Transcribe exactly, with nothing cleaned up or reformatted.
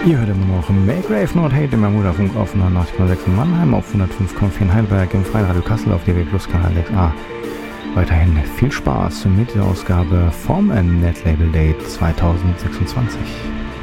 Ihr hört immer noch Make Rave Not Hate im Bermuda-Funk auf neunundneunzig Komma sechs in Mannheim, auf hundertfünf Komma vier in Heidelberg, im Freien Radio Kassel auf D W Plus Kanal sechs a. Weiterhin viel Spaß mit der Ausgabe vom Netlabel Date zwanzig sechsundzwanzig.